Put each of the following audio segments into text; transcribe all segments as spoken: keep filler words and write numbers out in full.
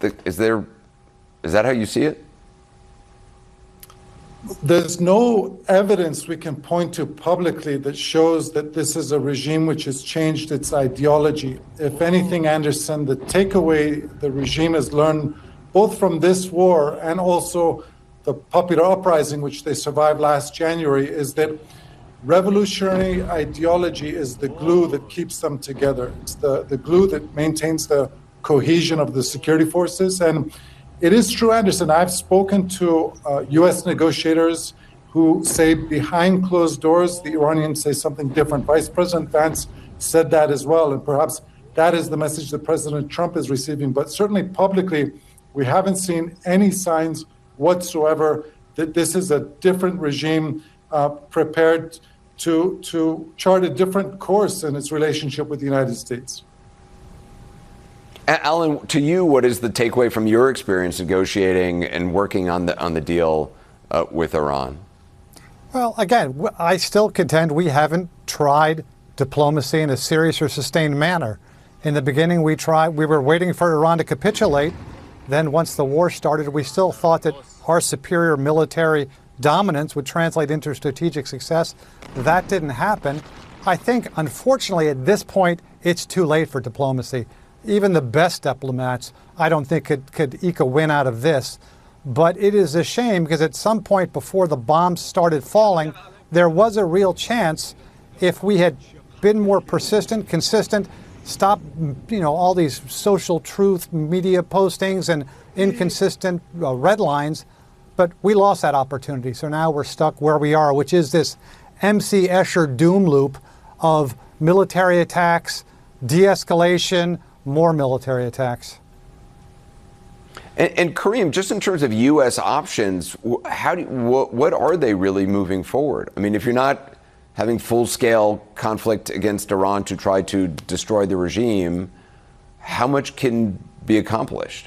the, is there, is that how you see it? There's no evidence we can point to publicly that shows that this is a regime which has changed its ideology. If anything, Anderson, the takeaway the regime has learned both from this war and also the popular uprising which they survived last January is that revolutionary ideology is the glue that keeps them together. It's the, the glue that maintains the cohesion of the security forces. And it is true, Anderson, I've spoken to uh, U S negotiators who say behind closed doors, the Iranians say something different. Vice President Vance said that as well, and perhaps that is the message that President Trump is receiving. But certainly publicly, we haven't seen any signs whatsoever that this is a different regime uh, prepared to, to chart a different course in its relationship with the United States. Alan, to you, what is the takeaway from your experience negotiating and working on the on the deal uh, with Iran? Well, again, I still contend we haven't tried diplomacy in a serious or sustained manner. In the beginning, we tried. We were waiting for Iran to capitulate. Then, once the war started, we still thought that our superior military dominance would translate into strategic success. That didn't happen. I think, unfortunately, at this point, it's too late for diplomacy. Even the best diplomats, I don't think, could, could eke a win out of this. But it is a shame because at some point before the bombs started falling, there was a real chance if we had been more persistent, consistent, stop, you know, all these social truth media postings and inconsistent uh, red lines. But we lost that opportunity. So now we're stuck where we are, which is this M C Escher doom loop of military attacks, de-escalation, more military attacks. And, and Kareem, just in terms of U S options, how do you, what, what are they really moving forward? I mean, if you're not having full-scale conflict against Iran to try to destroy the regime, how much can be accomplished?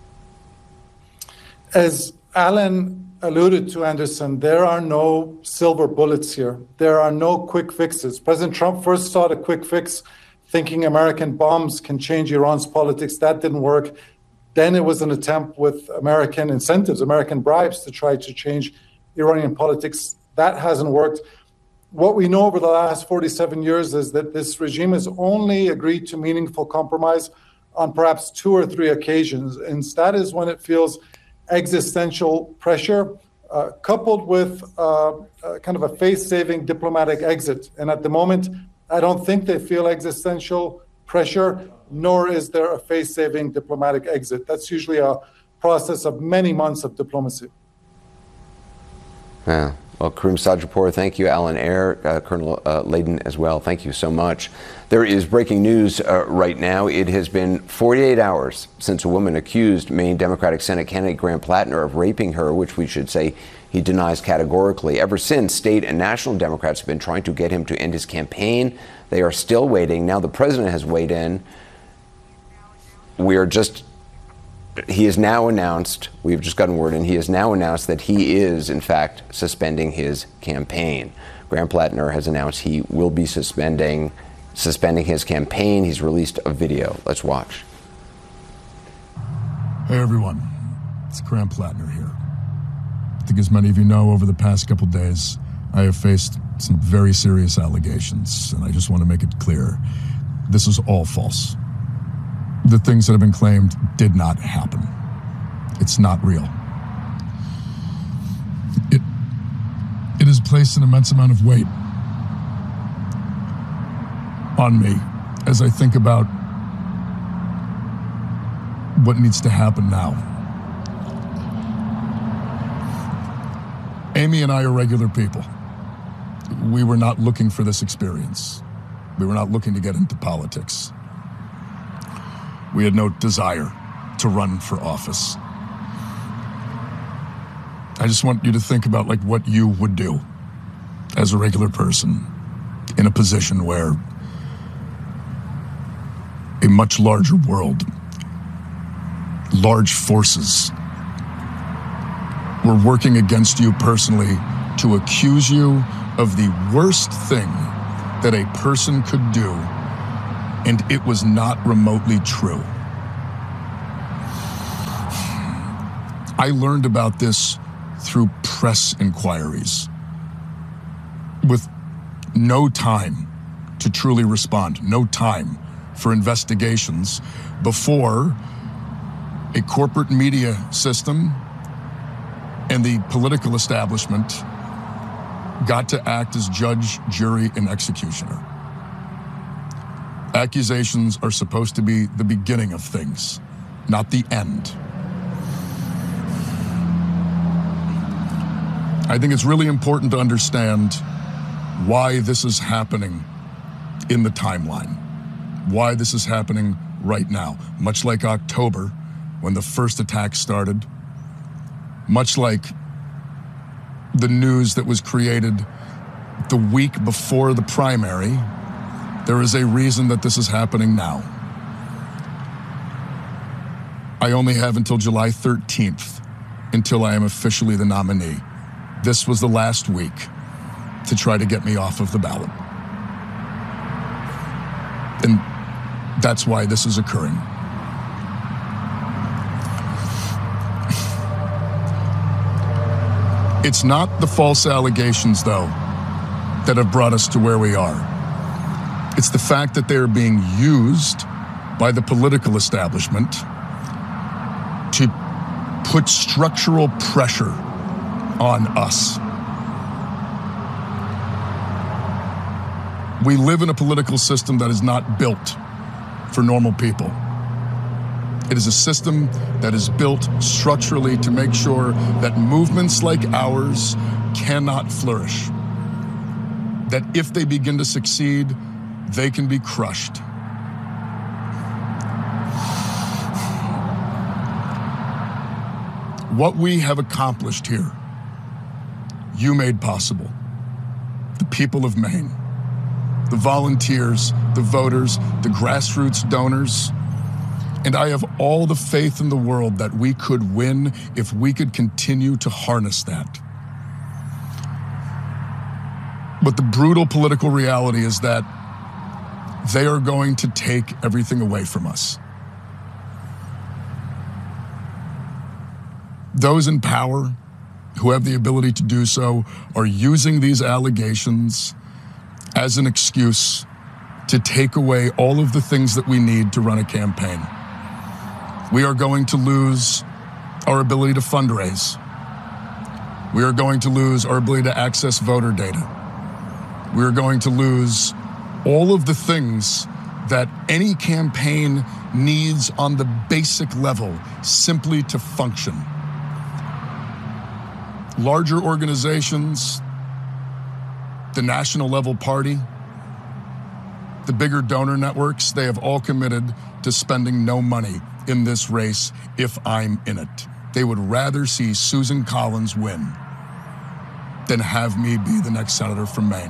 As Alan alluded to, Anderson, there are no silver bullets here. There are no quick fixes. President Trump first sought a quick fix, thinking American bombs can change Iran's politics. That didn't work. Then it was an attempt with American incentives, American bribes to try to change Iranian politics. That hasn't worked. What we know over the last forty-seven years is that this regime has only agreed to meaningful compromise on perhaps two or three occasions. And that is when it feels existential pressure, uh, coupled with uh, uh, kind of a face-saving diplomatic exit. And at the moment, I don't think they feel existential pressure, nor is there a face-saving diplomatic exit. That's usually a process of many months of diplomacy. Yeah. Well, Kareem Sadjapur, thank you. Alan Ayer, uh, Colonel uh, Layden as well. Thank you so much. There is breaking news uh, right now. It has been forty-eight hours since a woman accused Maine Democratic Senate candidate Graham Plattner of raping her, which we should say he denies categorically. Ever since, state and national Democrats have been trying to get him to end his campaign. They are still waiting. Now the president has weighed in. We are just, he has now announced, we've just gotten word, and he has now announced that he is, in fact, suspending his campaign. Graham Plattner has announced he will be suspending, suspending his campaign. He's released a video. Let's watch. Hey, everyone. It's Graham Plattner here. I think as many of you know, over the past couple days, I have faced some very serious allegations, and I just want to make it clear, this is all false. The things that have been claimed did not happen. It's not real. It, it has placed an immense amount of weight on me as I think about what needs to happen now. Amy and I are regular people. We were not looking for this experience. We were not looking to get into politics. We had no desire to run for office. I just want you to think about like what you would do as a regular person in a position where a much larger world, large forces were working against you personally to accuse you of the worst thing that a person could do, and it was not remotely true. I learned about this through press inquiries with no time to truly respond, no time for investigations before a corporate media system and the political establishment got to act as judge, jury, and executioner. Accusations are supposed to be the beginning of things, not the end. I think it's really important to understand why this is happening in the timeline, why this is happening right now. Much like October, when the first attack started, much like the news that was created the week before the primary, there is a reason that this is happening now. I only have until July thirteenth until I am officially the nominee. This was the last week to try to get me off of the ballot. And that's why this is occurring. It's not the false allegations, though, that have brought us to where we are. It's the fact that they are being used by the political establishment to put structural pressure on us. We live in a political system that is not built for normal people. It is a system that is built structurally to make sure that movements like ours cannot flourish. That if they begin to succeed, they can be crushed. What we have accomplished here, you made possible. The people of Maine, the volunteers, the voters, the grassroots donors. And I have all the faith in the world that we could win if we could continue to harness that. But the brutal political reality is that they are going to take everything away from us. Those in power who have the ability to do so are using these allegations as an excuse to take away all of the things that we need to run a campaign. We are going to lose our ability to fundraise. We are going to lose our ability to access voter data. We are going to lose all of the things that any campaign needs on the basic level simply to function. Larger organizations, the national level party, the bigger donor networks, they have all committed to spending no money in this race if I'm in it. They would rather see Susan Collins win than have me be the next senator from Maine.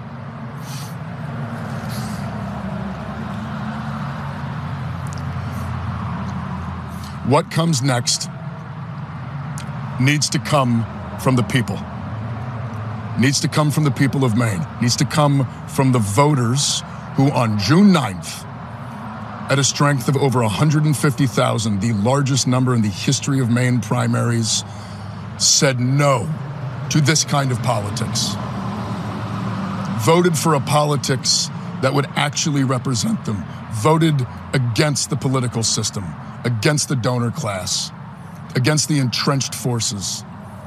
What comes next needs to come from the people. Needs to come from the people of Maine. Needs to come from the voters who on June ninth, at a strength of over one hundred fifty thousand, the largest number in the history of Maine primaries, said no to this kind of politics. Voted for a politics that would actually represent them. Voted against the political system, against the donor class, against the entrenched forces.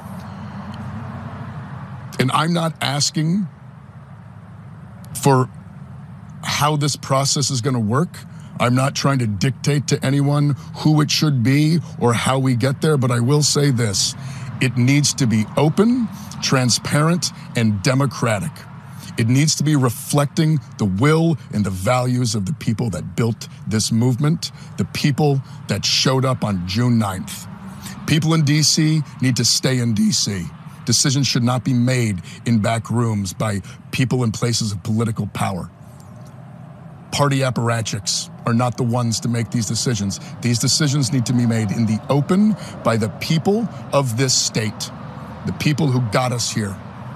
And I'm not asking for how this process is going to work. I'm not trying to dictate to anyone who it should be or how we get there, but I will say this. It needs to be open, transparent, and democratic. It needs to be reflecting the will and the values of the people that built this movement, the people that showed up on June ninth. People in D C need to stay in D C. Decisions should not be made in back rooms by people in places of political power. Party apparatchiks are not the ones to make these decisions. These decisions need to be made in the open by the people of this state, the people who got us here.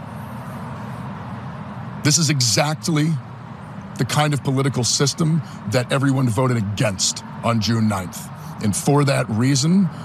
This is exactly the kind of political system that everyone voted against on June ninth. And for that reason,